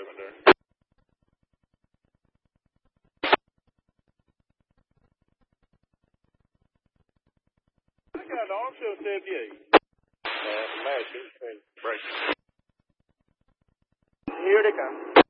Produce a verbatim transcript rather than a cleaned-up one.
right there. I got the arm show seventy-eight. Uh, match. Break. Here they come.